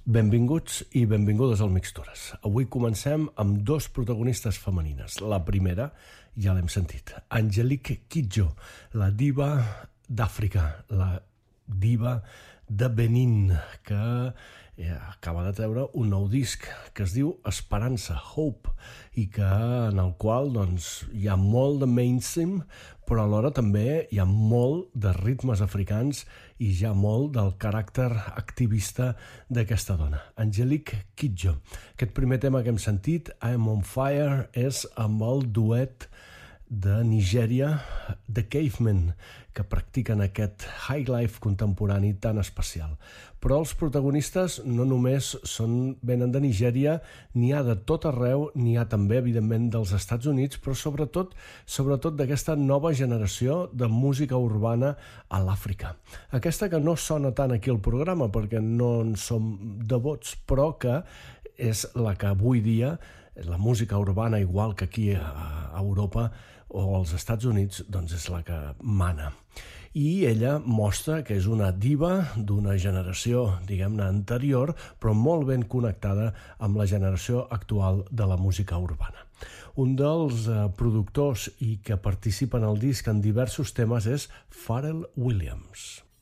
Benvinguts i benvingudes al Mixtures. Avui comencem amb dos protagonistes femenines. La primera, ja l'hem sentit, Angelique Kidjo, la diva d'Àfrica, la diva de Benin, que acaba de treure un nou disc que es diu Esperança, Hope, i en el qual hi ha molt de mainstream, però alhora també hi ha molt de ritmes africans i ja molt del caràcter activista d'aquesta dona, Angelique Kidjo. Aquest primer tema que hem sentit, I'm on Fire, és amb el duet de Nigèria, The Cavemen, que practiquen aquest high life contemporani tan especial. Però els protagonistes no només venen de Nigèria, n'hi ha de tot arreu, n'hi ha també, evidentment, dels Estats Units, però sobretot d'aquesta nova generació de música urbana a l'Àfrica. Aquesta que no sona tant aquí al programa perquè no en som devots, però que és la que avui dia la música urbana, igual que aquí a Europa o als Estats Units, doncs és la que mana. I ella mostra que és una diva d'una generació, diguem-ne, anterior, però molt ben connectada amb la generació actual de la música urbana. Un dels productors i que participa en el disc en diversos temes és Pharrell Williams.